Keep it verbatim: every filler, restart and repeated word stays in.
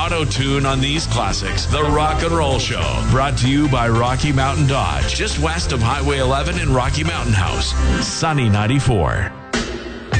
auto-tune on these classics. The Rock and Roll Show, brought to you by Rocky Mountain Dodge, just west of Highway eleven in Rocky Mountain House. Sunny ninety-four.